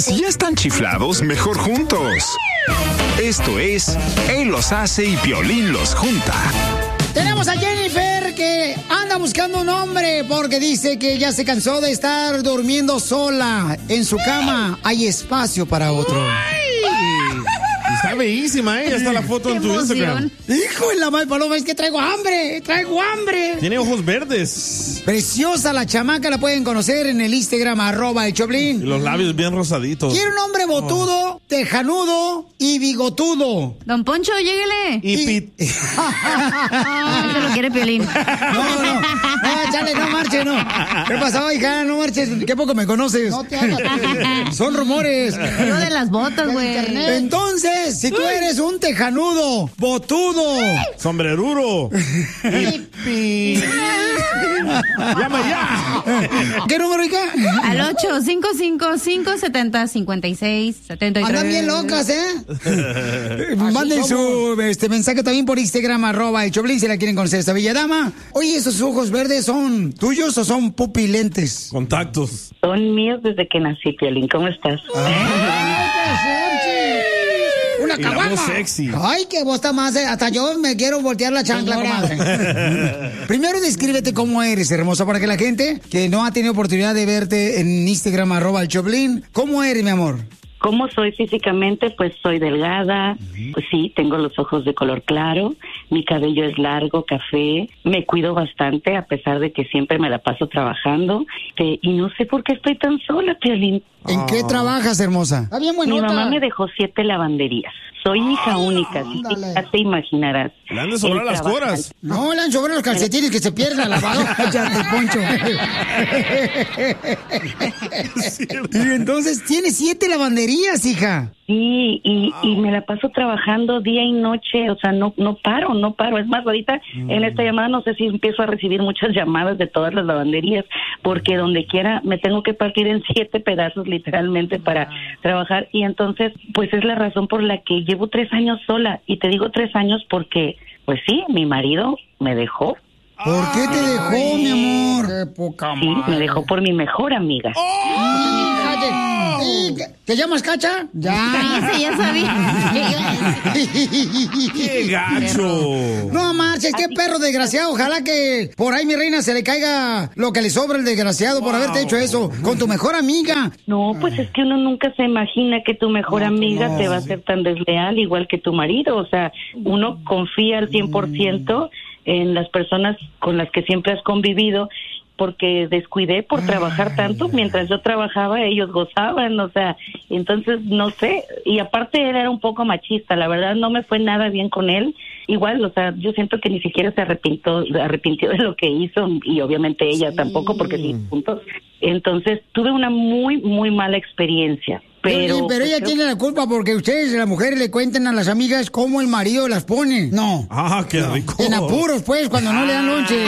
si ya están chiflados, mejor juntos. Esto es Él los hace y Piolín los junta. Tenemos a Jennifer que anda buscando un hombre porque dice que ya se cansó de estar durmiendo sola en su cama. Hay espacio para otro. Está bellísima, ¿eh? Ya está la foto en tu Instagram. Hijo de la madre paloma, es que traigo hambre. Tiene ojos verdes. Preciosa la chamaca, la pueden conocer en el Instagram, ¡el Choplin! Y los labios bien rosaditos. Quiere un hombre botudo, tejanudo y bigotudo. Don Poncho, lléguele. Y Se lo quiere Piolín. No, chale, no marches, no. ¿Qué pasó, hija? No marches, qué poco me conoces. No te hagas. Son rumores. Lo de las botas, güey. Entonces, si tú eres un tejanudo, botudo, sombreruro, hippie, llama ya. ¿Qué número, hija? Al 855-570-5673. Andan bien locas, ¿eh? Manden su mensaje también por Instagram, @el Choplin, si la quieren conocer esta bella dama. Oye, ¿esos ojos verdes son tuyos o son pupilentes? Contactos. Son míos desde que nací, Piolín. ¿Cómo estás? Una caguama. Sexy. Ay, qué voz está más. Hasta yo me quiero voltear la chancla, comadre. Primero descríbete cómo eres, hermosa, para que la gente que no ha tenido oportunidad de verte en Instagram, @el Choplin. ¿Cómo eres, mi amor? ¿Cómo soy físicamente? Pues soy delgada, pues sí, tengo los ojos de color claro, mi cabello es largo, café, me cuido bastante a pesar de que siempre me la paso trabajando, y no sé por qué estoy tan sola, Piolín. ¿En qué trabajas, hermosa? Está bien Mi mamá me dejó 7 lavanderías. Soy hija única, así que ya te imaginarás. Le han de sobrar las coras. No, le han sobrado los calcetines que se pierden la lavadora. Cállate, Poncho. Y entonces tiene 7 lavanderías, hija. Sí, y me la paso trabajando día y noche, o sea, no paro. Es más, ahorita en esta llamada no sé si empiezo a recibir muchas llamadas de todas las lavanderías, porque donde quiera me tengo que partir en 7 pedazos literalmente para trabajar, y entonces pues es la razón por la que llevo 3 años sola, y te digo 3 años porque, pues sí, mi marido me dejó. ¿Por qué te dejó, mi amor? Qué poca madre. Sí, me dejó por mi mejor amiga. ¿Te llamas Cacha? Ya. Cállese, ya sabía. ¡Qué gacho! No marches, qué perro desgraciado. Ojalá que por ahí, mi reina, se le caiga lo que le sobra el desgraciado por haberte hecho eso con tu mejor amiga. No, pues es que uno nunca se imagina que tu mejor amiga te va a ser tan desleal igual que tu marido. O sea, uno confía al 100% en las personas con las que siempre has convivido, porque descuidé por trabajar tanto. Mientras yo trabajaba, ellos gozaban, o sea, entonces, no sé, y aparte él era un poco machista, la verdad no me fue nada bien con él. Igual, o sea, yo siento que ni siquiera se arrepintió de lo que hizo, y obviamente ella tampoco, porque sí, juntos. Entonces, tuve una muy, muy mala experiencia. Pero ella tiene la culpa porque ustedes, las mujeres, le cuentan a las amigas cómo el marido las pone. No. Ah, qué rico. En apuros, pues, cuando no le dan lonche.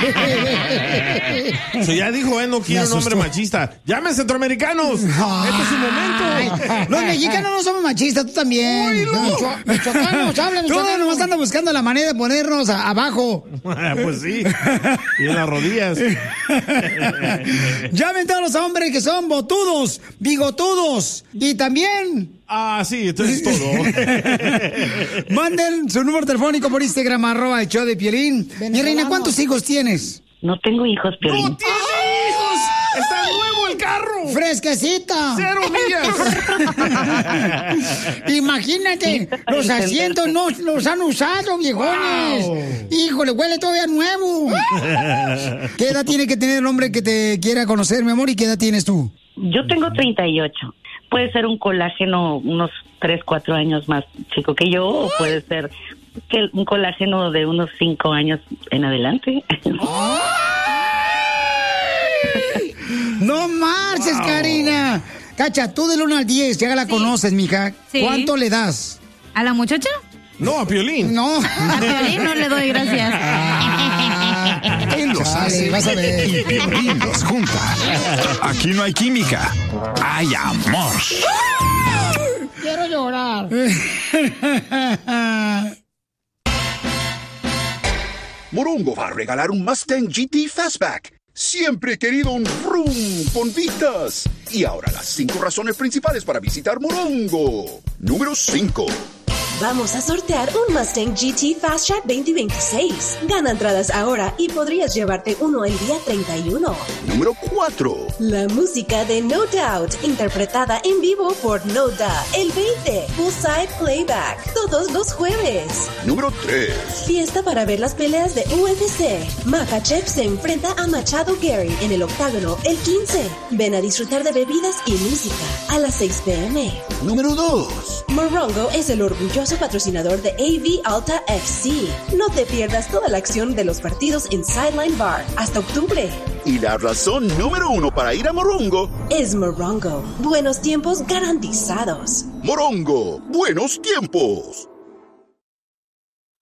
So ya dijo, no quiere un hombre machista. ¡Llamen centroamericanos! ¡Este es su momento! Los mexicanos no somos machistas, tú también. Michoacanos, hablan. Todos nomás andan buscando la manera de ponernos abajo. Pues sí. Y en las rodillas. Llamen todos los hombres que son botudos, bigotudos. Y también... sí, entonces es todo. Manden su número telefónico por Instagram, @el show de Piolín. Mi reina, ¿cuántos hijos tienes? No tengo hijos, Piolín. ¡No tienes hijos! ¡Está nuevo el carro! ¡Fresquecita! 0 millas. Imagínate, los asientos no los han usado, viejones. Wow. Híjole, huele todavía nuevo. ¿Qué edad tiene que tener el hombre que te quiera conocer, mi amor, y qué edad tienes tú? Yo tengo 38. Puede ser un colágeno unos 3-4 años más chico que yo, o puede ser que un colágeno de unos 5 años en adelante. ¡No marches, wow, Karina! Cacha, tú del 1 al 10, ya la conoces, mija. Sí. ¿Cuánto le das? ¿A la muchacha? No, a Piolín. No. A Piolín no le doy, gracias. Él los hace, vas a ver. Y Piolín los junta. Aquí no hay química, hay amor. Quiero llorar. Morongo va a regalar un Mustang GT Fastback. Siempre he querido un rum con vistas. Y ahora las 5 razones principales para visitar Morongo. Número 5. Vamos a sortear un Mustang GT Fast Track 2026. Gana entradas ahora y podrías llevarte uno el día 31. Número 4. La música de No Doubt, interpretada en vivo por No Doubt, el 20. Poolside Playback, todos los jueves. Número 3. Fiesta para ver las peleas de UFC. Makhachev se enfrenta a Machado Gary en el octágono el 15. Ven a disfrutar de bebidas y música a las 6 p.m. Número 2. Morongo es el orgulloso patrocinador de AV Alta FC. No te pierdas toda la acción de los partidos en Sideline Bar hasta octubre. Y la razón número 1 para ir a Morongo es Morongo. Buenos tiempos garantizados. Morongo, buenos tiempos.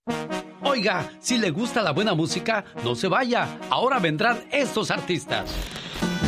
Oiga, si le gusta la buena música, no se vaya. Ahora vendrán estos artistas.